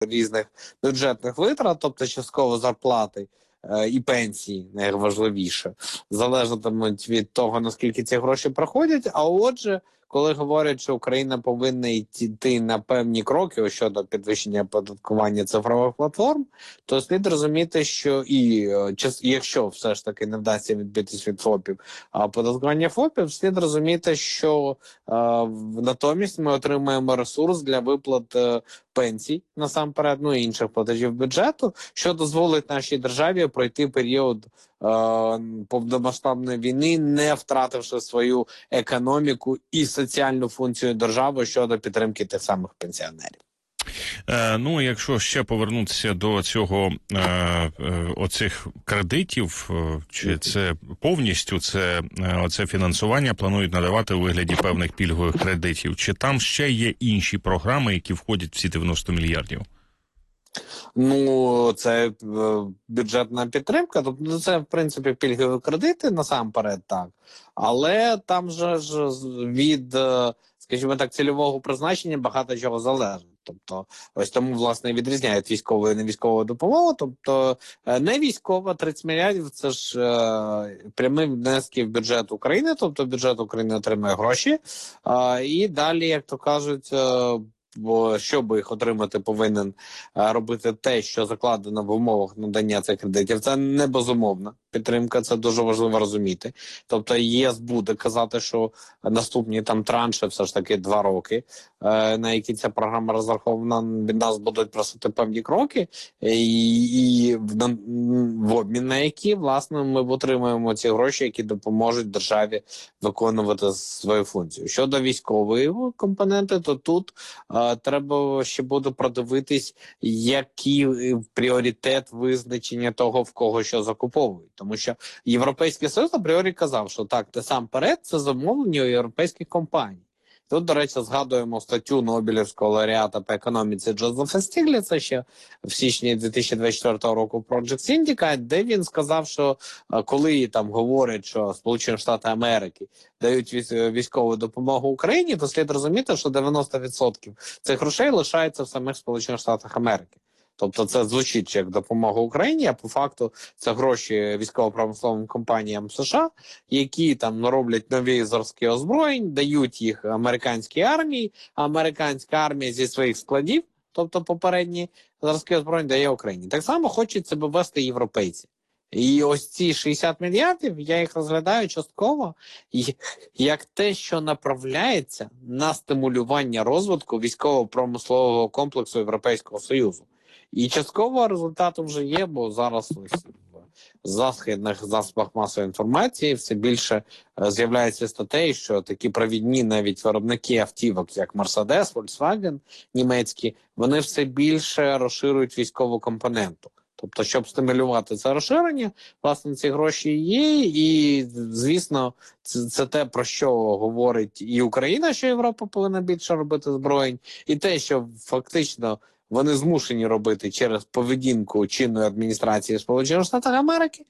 різних бюджетних витрат, тобто частково зарплати і пенсії, найважливіше, залежатимуть від того, наскільки ці гроші проходять. А отже, коли говорять, що Україна повинна йти на певні кроки щодо підвищення оподаткування цифрових платформ, то слід розуміти, що якщо все ж таки не вдасться відбитись від ФОПів, а оподаткування ФОПів, слід розуміти, що натомість ми отримаємо ресурс для виплат пенсій, насамперед, і інших платежів бюджету, що дозволить нашій державі пройти період повномасштабної війни, не втративши свою економіку і соціальну функцію держави щодо підтримки тих самих пенсіонерів. Якщо ще повернутися до цього, оцих кредитів, чи це повністю оце фінансування планують надавати у вигляді певних пільгових кредитів, чи там ще є інші програми, які входять в ці 90 мільярдів? Це бюджетна підтримка, тобто це, в принципі, пільгові кредити, насамперед, так. Але там же ж від, скажімо так, цільового призначення багато чого залежить. Тобто, ось тому, власне, відрізняють військову і невійськову допомогу. Тобто, не військова, 30 мільярдів – це ж прямі внески в бюджет України, тобто бюджет України отримує гроші. І далі, як то кажуть, бо щоб їх отримати, повинен робити те, що закладено в умовах надання цих кредитів. Це не безумовна підтримка, це дуже важливо розуміти. Тобто ЄС буде казати, що наступні транші все ж таки 2 роки, на які ця програма розрахована, від нас будуть просити певні кроки, і в обмін на які, власне, ми отримуємо ці гроші, які допоможуть державі виконувати свою функцію. Щодо військової компоненти, то тут треба ще буде продивитись, який пріоритет визначення того, в кого що закуповують. Тому що Європейський Союз апріорі казав, що так, насамперед це замовлення у європейських компаній. Тут, до речі, згадуємо статтю Нобелівського лауреата по економіці Джозефа Стігліца ще в січні 2024 року Project Syndicate, де він сказав, що коли там говорять, що Сполучені Штати Америки дають військову допомогу Україні, то слід розуміти, що 90% цих грошей лишається в самих Сполучених Штатах Америки. Тобто це звучить як допомога Україні, а по факту це гроші військово-промисловим компаніям США, які там роблять нові зразки озброєнь, дають їх американській армії, а американська армія зі своїх складів, тобто попередні зразки озброєнь, дає Україні. Так само хочуть себе вести європейці. І ось ці 60 мільярдів, я їх розглядаю частково як те, що направляється на стимулювання розвитку військово-промислового комплексу Європейського Союзу. І частково результатом вже є, бо зараз ось в західних засобах масової інформації все більше з'являється статей, що такі провідні навіть виробники автівок, як Mercedes, Volkswagen німецькі, вони все більше розширюють військову компоненту. Тобто, щоб стимулювати це розширення, власне, ці гроші є, і, звісно, це те, про що говорить і Україна, що Європа повинна більше робити зброєнь, і те, що фактично вони змушені робити через поведінку чинної адміністрації Сполучених Штатів Америки,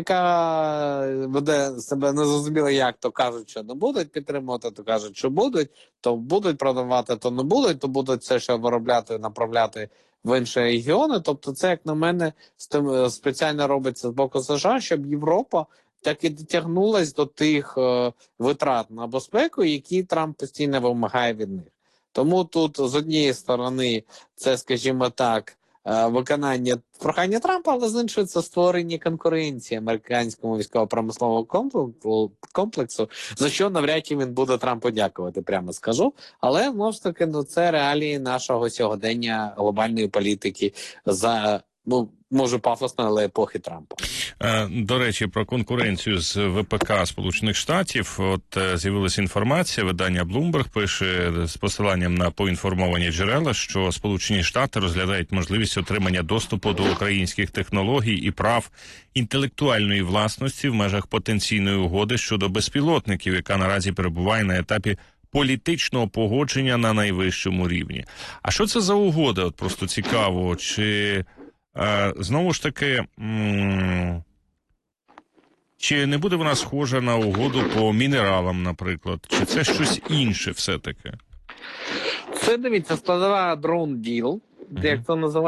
яка веде себе незрозуміло як, то кажуть, що не будуть підтримувати, то кажуть, що будуть, то будуть продавати, то не будуть, то будуть це ще виробляти, направляти в інші регіони. Тобто це, як на мене, спеціально робиться з боку США, щоб Європа так і дотягнулась до тих витрат на безпеку, які Трамп постійно вимагає від них. Тому тут, з однієї сторони, це, скажімо так, виконання прохання Трампа, але з іншої це створення конкуренції американському військово-промисловому комплексу, за що навряд чи він буде Трампу дякувати, прямо скажу. Але, знову ж таки, це реалії нашого сьогодення глобальної політики за, може пафосно, але епохи Трампа. До речі, про конкуренцію з ВПК Сполучених Штатів. От з'явилася інформація, видання Bloomberg пише з посиланням на поінформовані джерела, що Сполучені Штати розглядають можливість отримання доступу до українських технологій і прав інтелектуальної власності в межах потенційної угоди щодо безпілотників, яка наразі перебуває на етапі політичного погодження на найвищому рівні. А що це за угода? От просто цікаво, чи знову ж таки, чи не буде вона схожа на угоду по мінералам, наприклад? Чи це щось інше все-таки? Це, дивіться, складова Drone Deal, як це називається.